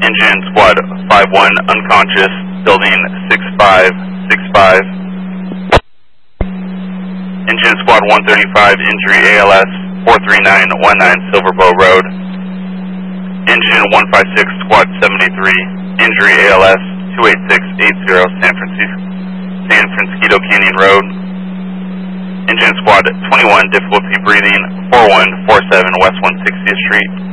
Engine Squad 5-1 unconscious, building 6565. Engine Squad 135 injury ALS 43919 Silver Bow Road. Engine 156 Squad 73 injury ALS 28680 San Francisco Canyon Road. Engine Squad 21 difficulty breathing 4147 West 160th Street.